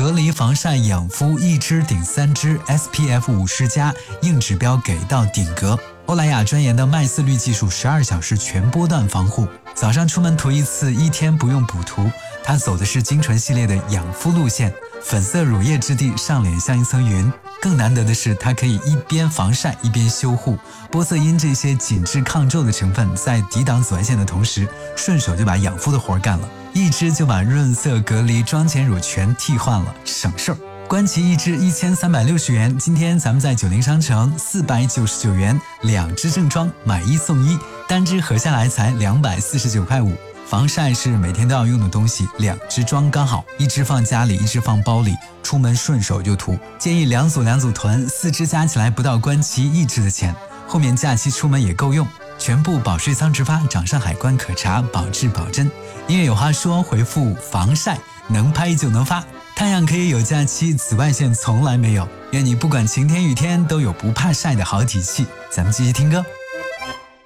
隔离防晒养肤1支顶3支 SPF 50+，硬指标给到顶格。欧莱雅专研的麦色滤技术，12小时全波段防护。早上出门涂一次，1天不用补涂。它走的是精纯系列的养肤路线，粉色乳液质地，上脸像一层云。更难得的是，它可以一边防晒一边修护。玻色因这些紧致抗皱的成分，在抵挡紫外线的同时，顺手就把养肤的活干了。1支就把润色、隔离、妆前乳全替换了，省事儿。官旗1支1360元，今天咱们在90商城499元，2支正装买1送1，单支合下来才249.5块。防晒是每天都要用的东西，2支装刚好，1支放家里，1支放包里，出门顺手就涂。建议2组囤，4支加起来不到官旗1支的钱，后面假期出门也够用。全部保税仓直发，掌上海关可查，保质保真。音乐有话说，回复防晒，能拍就能发。太阳可以有假期，紫外线从来没有。愿你不管晴天雨天，都有不怕晒的好体气。咱们继续听歌。